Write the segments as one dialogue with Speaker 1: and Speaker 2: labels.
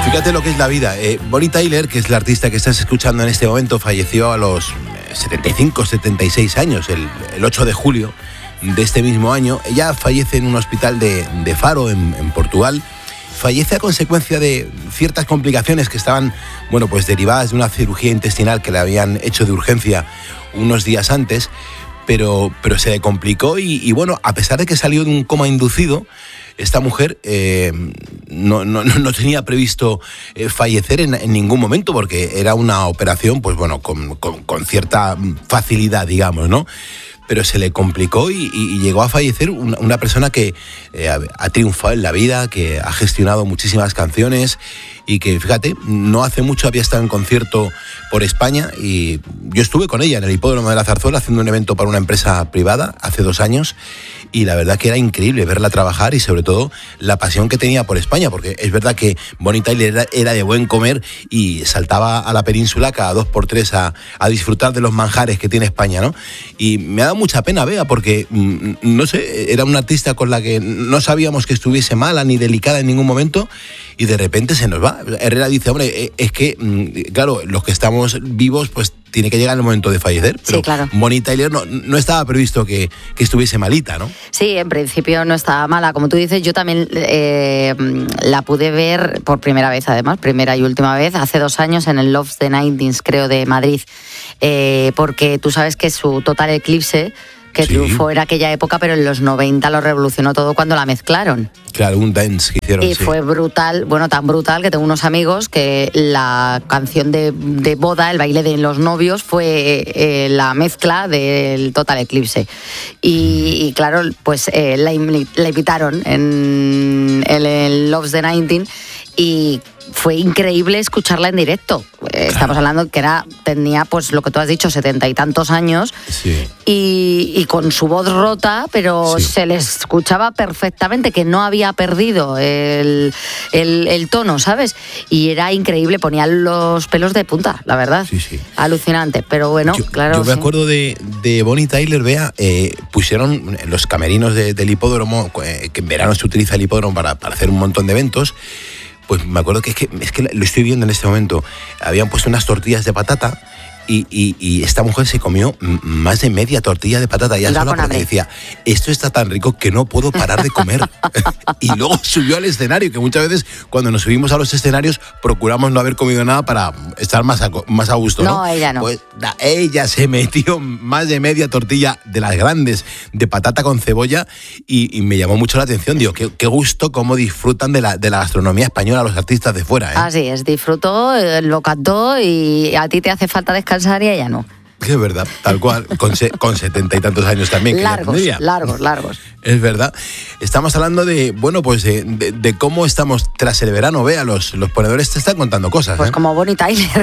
Speaker 1: Fíjate lo que es la vida. Bonnie Tyler, que es la artista que estás escuchando en este momento, falleció a los 75, 76 años, el 8 de julio de este mismo año. Ella fallece en un hospital de Faro, en Portugal. Fallece a consecuencia de ciertas complicaciones que estaban, pues derivadas de una cirugía intestinal que le habían hecho de urgencia unos días antes, pero se le complicó y a pesar de que salió de un coma inducido, esta mujer no tenía previsto fallecer en ningún momento, porque era una operación con cierta facilidad, digamos, ¿no? Pero se le complicó y llegó a fallecer una persona que ha triunfado en la vida, que ha gestionado muchísimas canciones y que, fíjate, no hace mucho había estado en concierto por España y yo estuve con ella en el Hipódromo de la Zarzuela haciendo un evento para una empresa privada hace 2 años y la verdad que era increíble verla trabajar y sobre todo la pasión que tenía por España, porque es verdad que Bonnie Tyler era de buen comer y saltaba a la península cada 2x3 a disfrutar de los manjares que tiene España, ¿no? Y me ha dado mucha pena, Bea, porque, no sé, era una artista con la que no sabíamos que estuviese mala ni delicada en ningún momento y de repente se nos va. Herrera dice, hombre, es que, claro, los que estamos vivos, pues tiene que llegar el momento de fallecer. Pero
Speaker 2: sí, claro.
Speaker 1: Bonnie Tyler no estaba previsto que estuviese malita, ¿no?
Speaker 2: Sí, en principio no estaba mala. Como tú dices, yo también la pude ver por primera vez, además, primera y última vez, hace 2 años en el Loves the 90s, creo, de Madrid. Porque tú sabes que su Total Eclipse, que sí, triunfó en aquella época, pero en los 90 lo revolucionó todo cuando la mezclaron.
Speaker 1: Claro, un dance que hicieron.
Speaker 2: Y sí, fue brutal, tan brutal que tengo unos amigos que la canción de boda, el baile de los novios, fue la mezcla del Total Eclipse. Y claro, pues la invitaron en el Loves the 90 y fue increíble escucharla en directo. Estamos hablando que tenía, pues lo que tú has dicho, 70 y tantos años, sí, y con su voz rota, pero sí, se le escuchaba perfectamente, que no había perdido el tono, ¿sabes? Y era increíble, ponía los pelos de punta, la verdad.
Speaker 1: Sí, sí.
Speaker 2: Alucinante, pero bueno, claro.
Speaker 1: Yo me acuerdo de Bonnie Tyler, Bea, pusieron en los camerinos del hipódromo, que en verano se utiliza el hipódromo para hacer un montón de eventos. Pues me acuerdo que es que lo estoy viendo en este momento. Habían puesto unas tortillas de patata y esta mujer se comió más de media tortilla de patata ya sola porque decía, esto está tan rico que no puedo parar de comer. Y luego subió al escenario, que muchas veces cuando nos subimos a los escenarios procuramos no haber comido nada para estar más a gusto, ¿no?
Speaker 2: No, ella no.
Speaker 1: Pues ella se metió más de media tortilla de las grandes de patata con cebolla y me llamó mucho la atención. Digo, qué gusto cómo disfrutan de la gastronomía española los artistas de fuera, ¿eh?
Speaker 2: Así es, disfrutó, lo cantó y a ti te hace falta descansar y a ella no.
Speaker 1: Es verdad, tal cual, con 70 y tantos años también.
Speaker 2: Largos.
Speaker 1: Es verdad. Estamos hablando de cómo estamos tras el verano. Vea, los ponedores te están contando cosas.
Speaker 2: Pues como Bonnie Tyler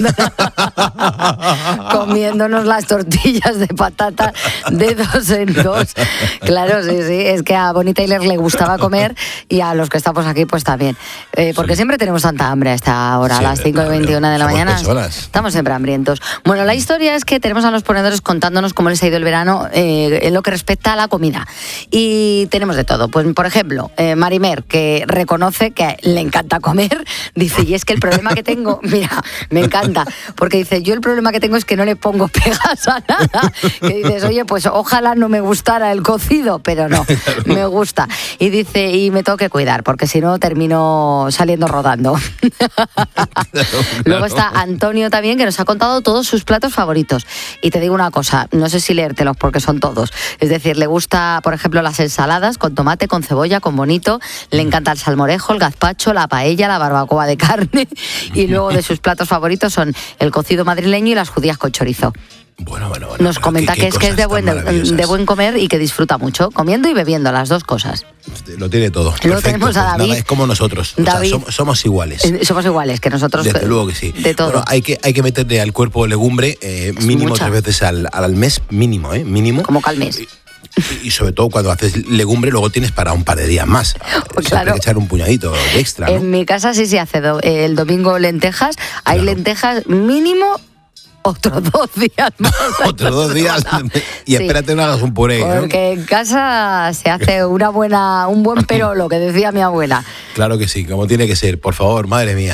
Speaker 2: comiéndonos las tortillas de patata de 2 en 2. Claro, sí, es que a Bonnie Tyler le gustaba comer y a los que estamos aquí pues también. Porque siempre tenemos tanta hambre a esta hora, a las 5:21 de la mañana.
Speaker 1: Personas.
Speaker 2: Estamos siempre hambrientos. Bueno, la historia es que tenemos a los ponedores contándonos cómo les ha ido el verano en lo que respecta a la comida. Y tenemos de todo. Pues, por ejemplo, Marimer, que reconoce que le encanta comer, dice, y es que el problema que tengo, mira, me encanta, porque dice, yo el problema que tengo es que no le pongo pegas a nada. Que dices, oye, pues ojalá no me gustara el cocido, pero no, me gusta. Y dice, y me tengo que cuidar, porque si no termino saliendo rodando. Luego está Antonio también, que nos ha contado todos sus platos favoritos. Y te digo una cosa, no sé si leértelos porque son todos. Es decir, le gusta, por ejemplo, las ensaladas con tomate, con cebolla, con bonito. Le encanta el salmorejo, el gazpacho, la paella, la barbacoa de carne. Y luego de sus platos favoritos son el cocido madrileño y las judías con chorizo.
Speaker 1: Bueno.
Speaker 2: Nos comenta que es de buen comer y que disfruta mucho, comiendo y bebiendo, las dos cosas.
Speaker 1: Lo tiene todo.
Speaker 2: Luego tenemos a David.
Speaker 1: Nada, es como nosotros.
Speaker 2: David,
Speaker 1: o sea, somos iguales.
Speaker 2: Somos iguales que nosotros.
Speaker 1: Desde luego que sí.
Speaker 2: De todo.
Speaker 1: Bueno, hay que meterle al cuerpo legumbre mínimo mucha. 3 veces al mes, mínimo, mínimo.
Speaker 2: ¿Cómo que al mes?
Speaker 1: Y sobre todo cuando haces legumbre luego tienes para un par de días más.
Speaker 2: Claro.
Speaker 1: Hay que echar un puñadito de extra, ¿no?
Speaker 2: En mi casa sí se hace el domingo lentejas. Hay lentejas mínimo otros 2 días más.
Speaker 1: Otros 2 días y espérate, no hagas un puré, ¿no?
Speaker 2: Porque en casa se hace un buen perolo, que decía mi abuela.
Speaker 1: Claro que sí, como tiene que ser, por favor, madre mía.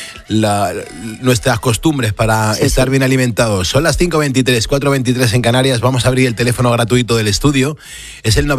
Speaker 1: Nuestras costumbres para estar bien alimentados. Son las 5:23, 4:23 en Canarias. Vamos a abrir el teléfono gratuito del estudio. Es el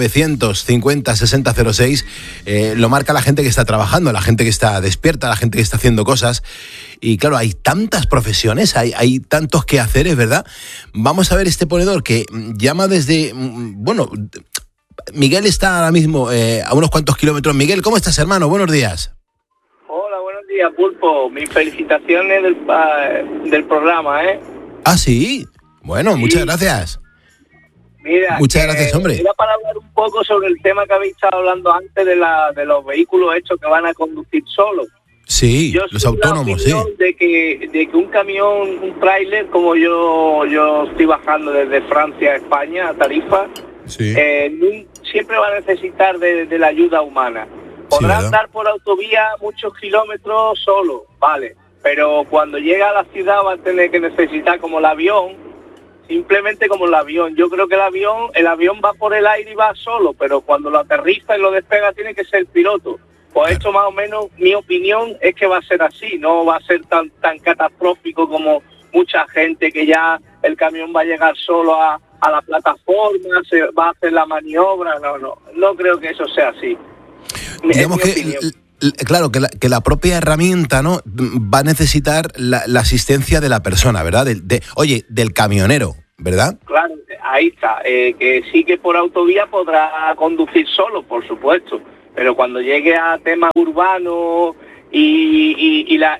Speaker 1: 950-6006. Lo marca la gente que está trabajando, la gente que está despierta, la gente que está haciendo cosas. Y claro, hay tantas profesiones, hay tantos quehaceres, ¿verdad? Vamos a ver este ponedor que llama desde... Bueno, Miguel está ahora mismo a unos cuantos kilómetros. Miguel, ¿cómo estás, hermano? Buenos días.
Speaker 3: Buenos días, Pulpo. Mis felicitaciones del programa, ¿eh?
Speaker 1: Ah, sí. Bueno, sí. Muchas gracias.
Speaker 3: Mira,
Speaker 1: muchas gracias, hombre.
Speaker 3: Era para hablar un poco sobre el tema que habéis estado hablando antes de los vehículos hechos que van a conducir solos.
Speaker 1: Sí, los autónomos, sí.
Speaker 3: De que un camión, un tráiler, como yo estoy bajando desde Francia a España, a Tarifa,
Speaker 1: sí.
Speaker 3: Siempre va a necesitar de la ayuda humana. Podrá andar por autovía muchos kilómetros solo, vale, pero cuando llega a la ciudad va a tener que necesitar como el avión, simplemente como el avión. Yo creo que el avión va por el aire y va solo, pero cuando lo aterriza y lo despega tiene que ser el piloto. Pues esto más o menos, mi opinión es que va a ser así, no va a ser tan catastrófico como mucha gente, que ya el camión va a llegar solo a la plataforma, se va a hacer la maniobra. No creo que eso sea así.
Speaker 1: Digamos que, claro, que la propia herramienta, ¿no?, va a necesitar la asistencia de la persona, ¿verdad? Del camionero, ¿verdad?
Speaker 3: Claro, ahí está. Que sí, que por autovía podrá conducir solo, por supuesto, pero cuando llegue a temas urbanos y la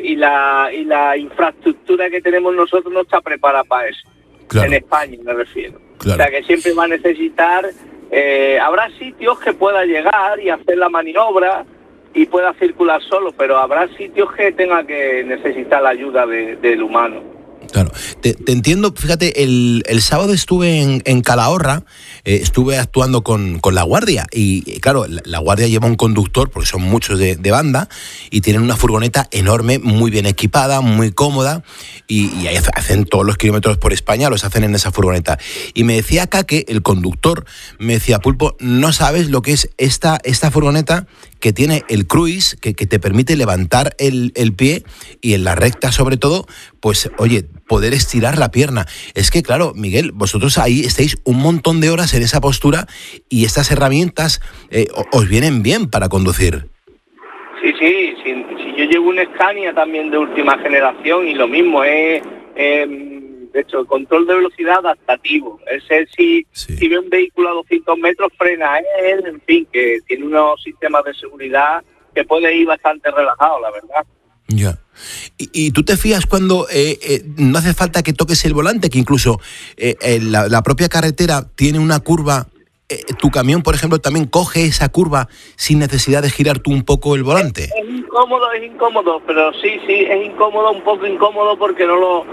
Speaker 3: infraestructura que tenemos nosotros no está preparada para eso. Claro. En España me refiero. Claro. O sea, que siempre va a necesitar... habrá sitios que pueda llegar y hacer la maniobra y pueda circular solo, pero habrá sitios que tenga que necesitar la ayuda del humano.
Speaker 1: Claro, te entiendo. Fíjate, el sábado estuve en Calahorra, estuve actuando con La Guardia y claro, La Guardia lleva un conductor, porque son muchos de banda, y tienen una furgoneta enorme, muy bien equipada, muy cómoda, y ahí hacen todos los kilómetros por España, los hacen en esa furgoneta. Y me decía acá que el conductor me decía: Pulpo, no sabes lo que es esta furgoneta, que tiene el cruise, que te permite levantar el pie, y en la recta sobre todo, pues oye, poder estirar la pierna. Es que claro, Miguel, vosotros ahí estáis un montón de horas en esa postura y estas herramientas os vienen bien para conducir.
Speaker 3: Sí, yo llevo un Scania también de última generación y lo mismo, de hecho, el control de velocidad adaptativo. Es el si ve un vehículo a 200 metros, frena él, en fin, que tiene unos sistemas de seguridad que puede ir bastante relajado, la verdad.
Speaker 1: Ya. ¿Y tú te fías cuando no hace falta que toques el volante, que incluso la propia carretera tiene una curva? ¿Tu camión, por ejemplo, también coge esa curva sin necesidad de girar tú un poco el volante?
Speaker 3: Es incómodo, pero sí, es incómodo, un poco incómodo, porque no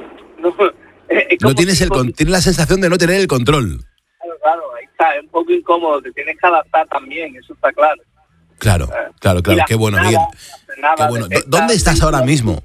Speaker 1: tienes tienes la sensación de no tener el control.
Speaker 3: Claro, ahí está, es un poco incómodo, te tienes que adaptar también, eso está claro.
Speaker 1: Claro, qué bueno, Miguel. Qué bueno. ¿Dónde estás ahora mismo?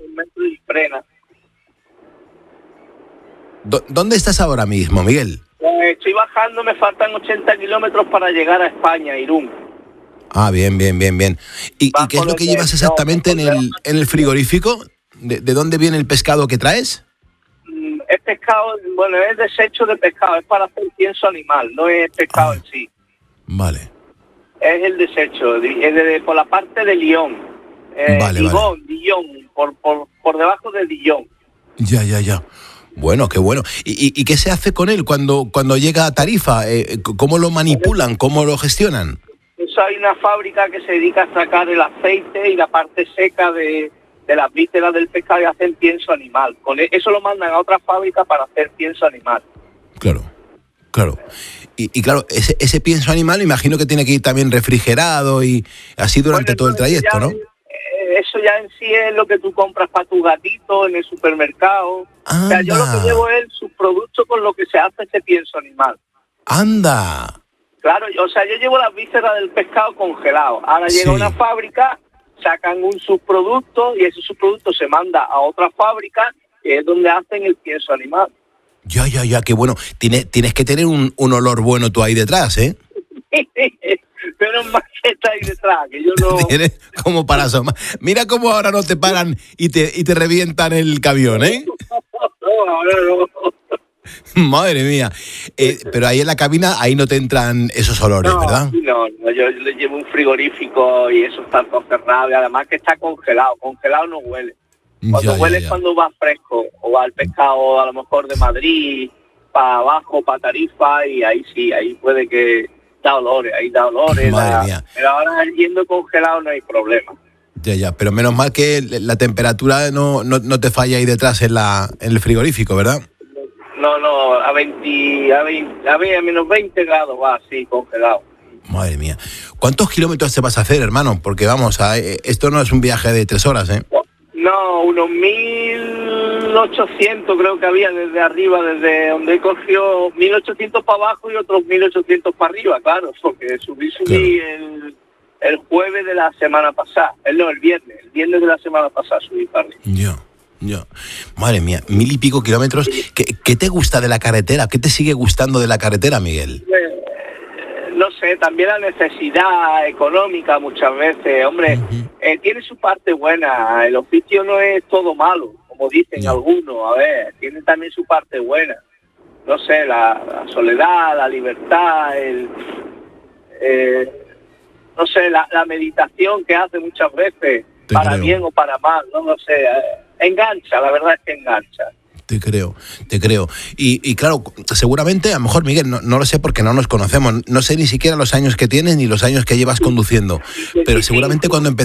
Speaker 1: ¿Dónde estás ahora mismo, Miguel?
Speaker 3: Estoy bajando, me faltan 80 kilómetros para llegar a España, Irún.
Speaker 1: Ah, bien. ¿Y qué es lo que llevas exactamente en el frigorífico? ¿De dónde viene el pescado que traes?
Speaker 3: Es pescado, es desecho de pescado, es para hacer pienso animal, no es pescado en sí.
Speaker 1: Vale.
Speaker 3: Es el desecho, por la parte de Lyon. Dijon, por debajo de Dijon.
Speaker 1: Ya. Bueno, qué bueno. ¿Y qué se hace con él cuando llega a Tarifa? ¿Cómo lo manipulan? ¿Cómo lo gestionan?
Speaker 3: Eso, hay una fábrica que se dedica a sacar el aceite y la parte seca de las vísceras del pescado y hacen pienso animal. Eso lo mandan a otra fábrica para hacer pienso animal.
Speaker 1: Claro. Y claro, ese pienso animal imagino que tiene que ir también refrigerado y así durante todo el trayecto, ¿no?
Speaker 3: Eso ya en sí es lo que tú compras para tu gatito en el supermercado.
Speaker 1: ¡Anda!
Speaker 3: O sea, yo lo que llevo es el subproducto con lo que se hace ese pienso animal.
Speaker 1: ¡Anda!
Speaker 3: Claro, yo llevo las vísceras del pescado congelado. Ahora llega una fábrica, sacan un subproducto y ese subproducto se manda a otra fábrica que es donde hacen el pienso animal.
Speaker 1: Ya, qué bueno. Tienes que tener un olor bueno tú ahí detrás, ¿eh?
Speaker 3: Pero más que está ahí detrás, que yo no...
Speaker 1: Tienes como para asomar. Mira cómo ahora no te paran y te revientan el camión, ¿eh?
Speaker 3: No, ahora no.
Speaker 1: Madre mía. Pero ahí en la cabina, ahí no te entran esos olores, ¿verdad?
Speaker 3: No, yo le llevo un frigorífico y eso está todo cerrado, y además que está congelado no huele. Cuando huele es cuando va fresco, o va el pescado a lo mejor de Madrid, para abajo, para Tarifa, y ahí sí, ahí puede que da olores.
Speaker 1: Madre mía.
Speaker 3: Pero ahora yendo congelado no hay problema.
Speaker 1: Ya, pero menos mal que la temperatura no te falla ahí detrás en el frigorífico, ¿verdad?
Speaker 3: No, a menos 20 grados va así, congelado.
Speaker 1: Madre mía. ¿Cuántos kilómetros te vas a hacer, hermano? Porque vamos, esto no es un viaje de 3 horas, ¿eh?
Speaker 3: No, unos 1.800 creo que había desde arriba, desde donde cogió 1.800 para abajo y otros 1.800 para arriba, claro, porque subí claro. El jueves de la semana pasada, el viernes de la semana pasada subí para arriba.
Speaker 1: Ya. Madre mía, 1.000 y pico kilómetros. ¿Qué te gusta de la carretera? ¿Qué te sigue gustando de la carretera, Miguel?
Speaker 3: No sé, también la necesidad económica muchas veces, hombre, tiene su parte buena, el oficio no es todo malo, como dicen algunos, a ver, tiene también su parte buena, no sé, la soledad, la libertad, no sé, la meditación que hace muchas veces, para bien o para mal, no lo sé, engancha, la verdad es que engancha.
Speaker 1: Te creo. Y claro, seguramente, a lo mejor, Miguel, no lo sé porque no nos conocemos, no sé ni siquiera los años que tienes ni los años que llevas conduciendo, pero seguramente cuando